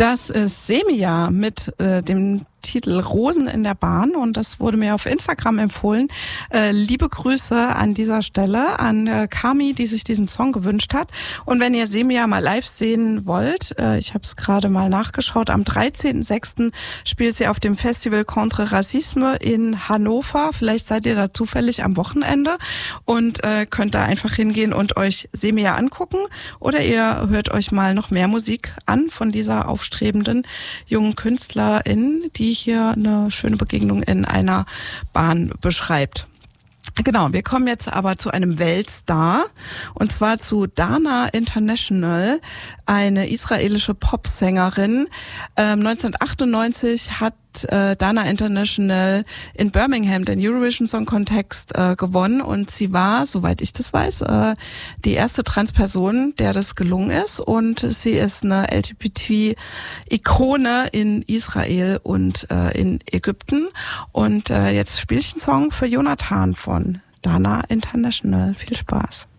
Das ist Semija mit dem Titel Rosen in der Bahn und das wurde mir auf Instagram empfohlen. Liebe Grüße an dieser Stelle an Kami, die sich diesen Song gewünscht hat. Und wenn ihr Semija mal live sehen wollt, ich habe es gerade mal nachgeschaut, am 13.06. spielt sie auf dem Festival Contre Racisme in Hannover. Vielleicht seid ihr da zufällig am Wochenende und könnt da einfach hingehen und euch Semija angucken. Oder ihr hört euch mal noch mehr Musik an von dieser aufstrebenden jungen Künstlerin, die hier eine schöne Begegnung in einer Bahn beschreibt. Genau, wir kommen jetzt aber zu einem Weltstar und zwar zu Dana International, eine israelische Popsängerin. 1998 hat Dana International in Birmingham den Eurovision Song Contest gewonnen und sie war, soweit ich das weiß, die erste Transperson, der das gelungen ist, und sie ist eine LGBT-Ikone in Israel und in Ägypten. Und jetzt spiele ich einen Song für Jonathan von Dana International. Viel Spaß.